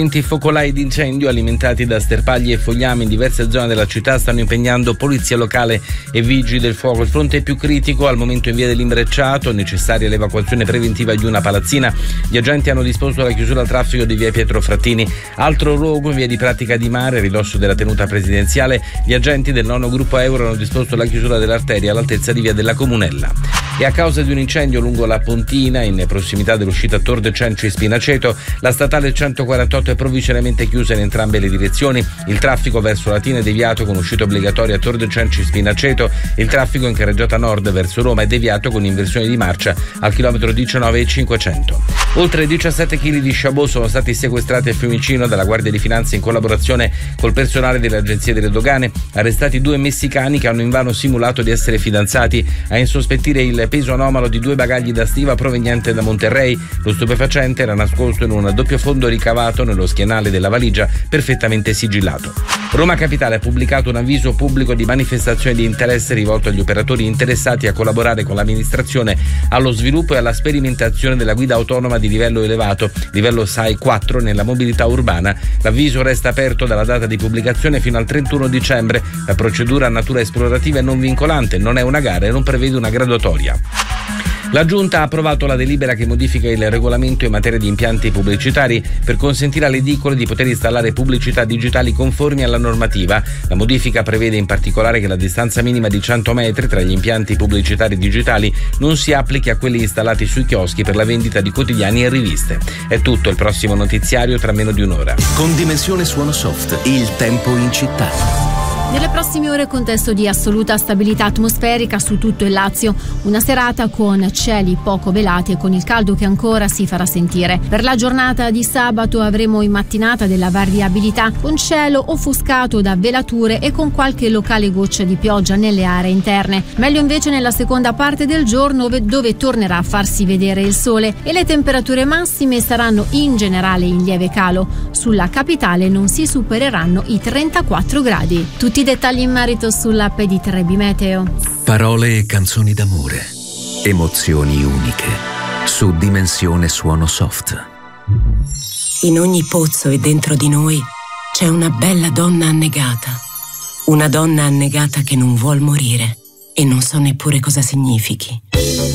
Recenti focolai di incendio alimentati da sterpagli e fogliami in diverse zone della città stanno impegnando polizia locale e vigili del fuoco. Il fronte più critico al momento in via dell'Imbrecciato, necessaria l'evacuazione preventiva di una palazzina. Gli agenti hanno disposto la chiusura al traffico di via Pietro Frattini. Altro rogo in via di Pratica di Mare, a ridosso della tenuta presidenziale. Gli agenti del 9° gruppo Euro hanno disposto la chiusura dell'arteria all'altezza di via della Comunella. E a causa di un incendio lungo la Pontina, in prossimità dell'uscita Tor de Cenci Spinaceto, la statale 148 è provvisoriamente chiusa in entrambe le direzioni. Il traffico verso Latina è deviato con uscita obbligatoria a Tor de Cenci Spinaceto. Il traffico in carreggiata nord verso Roma è deviato con inversione di marcia al chilometro 19,500. Oltre 17 kg di Chabot sono stati sequestrati a Fiumicino dalla Guardia di Finanza in collaborazione col personale delle agenzie delle dogane. Arrestati 2 messicani che hanno invano simulato di essere fidanzati. A insospettire il peso anomalo di 2 bagagli da stiva proveniente da Monterrey. Lo stupefacente era nascosto in un doppio fondo ricavato nello schienale della valigia, perfettamente sigillato. Roma Capitale ha pubblicato un avviso pubblico di manifestazione di interesse rivolto agli operatori interessati a collaborare con l'amministrazione allo sviluppo e alla sperimentazione della guida autonoma di livello elevato, livello SAI 4, nella mobilità urbana. L'avviso resta aperto dalla data di pubblicazione fino al 31 dicembre. La procedura a natura esplorativa è non vincolante, non è una gara e non prevede una graduatoria. La Giunta ha approvato la delibera che modifica il regolamento in materia di impianti pubblicitari per consentire alle edicole di poter installare pubblicità digitali conformi alla normativa. La modifica prevede in particolare che la distanza minima di 100 metri tra gli impianti pubblicitari digitali non si applichi a quelli installati sui chioschi per la vendita di quotidiani e riviste. È tutto, il prossimo notiziario tra meno di un'ora. Con Dimensione Suono Soft, il tempo in città. Nelle prossime ore contesto di assoluta stabilità atmosferica su tutto il Lazio, una serata con cieli poco velati e con il caldo che ancora si farà sentire. Per la giornata di sabato avremo in mattinata della variabilità con cielo offuscato da velature e con qualche locale goccia di pioggia nelle aree interne. Meglio invece nella seconda parte del giorno dove tornerà a farsi vedere il sole e le temperature massime saranno in generale in lieve calo. Sulla capitale non si supereranno i 34 gradi. Tutti i dettagli in merito sull'app di Trebi Meteo. Parole e canzoni d'amore. Emozioni uniche. Su Dimensione Suono Soft. In ogni pozzo e dentro di noi c'è una bella donna annegata. Una donna annegata che non vuol morire e non so neppure cosa significhi.